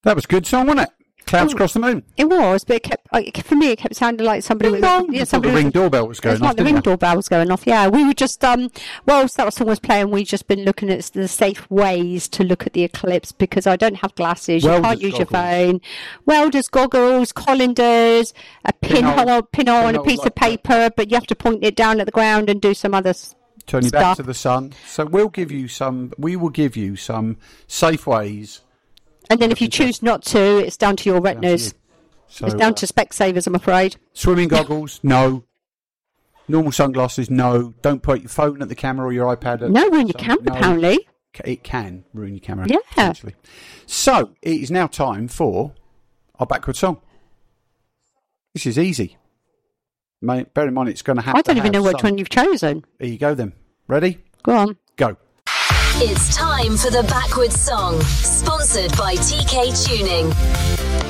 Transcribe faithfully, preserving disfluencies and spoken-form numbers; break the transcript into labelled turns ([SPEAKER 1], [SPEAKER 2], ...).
[SPEAKER 1] That was a good song, wasn't it? Clouds Across the Moon.
[SPEAKER 2] It was, but it kept, like, for me, it kept sounding like somebody
[SPEAKER 1] Ding
[SPEAKER 2] was...
[SPEAKER 1] dong.
[SPEAKER 2] Yeah, somebody
[SPEAKER 1] the ring
[SPEAKER 2] was,
[SPEAKER 1] doorbell was going
[SPEAKER 2] it's
[SPEAKER 1] off,
[SPEAKER 2] like the
[SPEAKER 1] didn't
[SPEAKER 2] ring
[SPEAKER 1] you?
[SPEAKER 2] doorbell was going off, yeah. We were just, um, whilst that song was playing, we just been looking at the safe ways to look at the eclipse, because I don't have glasses,
[SPEAKER 1] Welder's
[SPEAKER 2] you can't use
[SPEAKER 1] goggles.
[SPEAKER 2] your phone. Welder's goggles, colanders, a pinhole,
[SPEAKER 1] Pinhole.
[SPEAKER 2] pinhole and a
[SPEAKER 1] Pinhole
[SPEAKER 2] piece
[SPEAKER 1] like
[SPEAKER 2] of paper, but you have to point it down at the ground and do some other s-
[SPEAKER 1] Turn you back
[SPEAKER 2] stuff.
[SPEAKER 1] to the sun. So we'll give you some, we will give you some safe ways.
[SPEAKER 2] And then if you choose not to, it's down to your retinas.
[SPEAKER 1] So,
[SPEAKER 2] It's down
[SPEAKER 1] uh,
[SPEAKER 2] to Specsavers, I'm afraid.
[SPEAKER 1] Swimming goggles, no. Normal sunglasses, no. Don't put your phone at the camera or your iPad. At
[SPEAKER 2] No, ruin your
[SPEAKER 1] sun-
[SPEAKER 2] camera,
[SPEAKER 1] no.
[SPEAKER 2] apparently.
[SPEAKER 1] It can ruin your camera.
[SPEAKER 2] Yeah.
[SPEAKER 1] Essentially. So it is now time for our backward song. This is easy. Mate, bear in mind it's going to have
[SPEAKER 2] I
[SPEAKER 1] to
[SPEAKER 2] don't even
[SPEAKER 1] have
[SPEAKER 2] know which
[SPEAKER 1] some-
[SPEAKER 2] one you've chosen.
[SPEAKER 1] There you go then. Ready?
[SPEAKER 2] Go on.
[SPEAKER 1] Go.
[SPEAKER 3] It's time for the Backward Song, sponsored by T K Tuning.